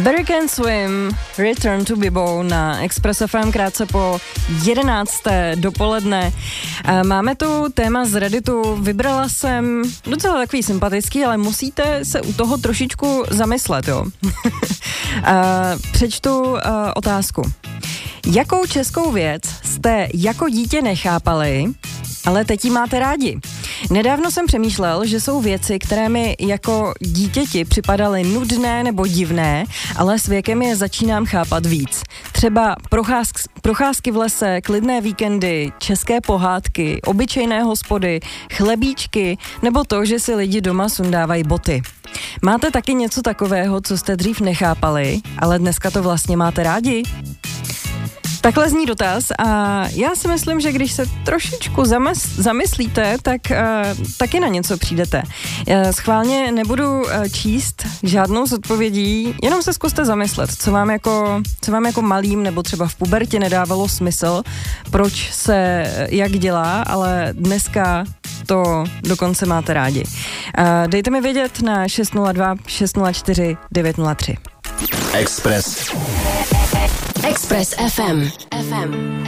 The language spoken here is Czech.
Barry Can Swim, Return to Bibo na Express FM krátce po 11. dopoledne. Máme tu téma z Redditu, vybrala jsem docela takový sympatický, ale musíte se u toho trošičku zamyslet, jo. Přečtu otázku. Jakou českou věc jste jako dítě nechápali, ale teď ji máte rádi? Nedávno jsem přemýšlel, že jsou věci, které mi jako dítěti připadaly nudné nebo divné, ale s věkem je začínám chápat víc. Třeba procházky v lese, klidné víkendy, české pohádky, obyčejné hospody, chlebíčky nebo to, že si lidi doma sundávají boty. Máte taky něco takového, co jste dřív nechápali, ale dneska to vlastně máte rádi? Takhle zní dotaz a já si myslím, že když se trošičku zamyslíte, tak taky na něco přijdete. Já schválně nebudu číst žádnou z odpovědí, jenom se zkuste zamyslet, co vám jako malým nebo třeba v pubertě nedávalo smysl, proč se jak dělá, ale dneska to dokonce máte rádi. Dejte mi vědět na 602 604 903. Express FM.